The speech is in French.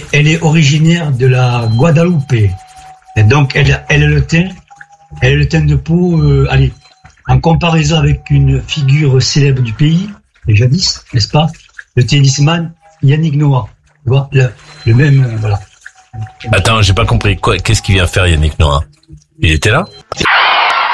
elle est originaire de la Guadeloupe. Et donc, elle a le teint de peau, allez, en comparaison avec une figure célèbre du pays, et jadis, n'est-ce pas, le tennisman Yannick Noah. Tu vois, le même, voilà. Attends, j'ai pas compris. Qu'est-ce qu'il vient faire Yannick Noah? Il était là?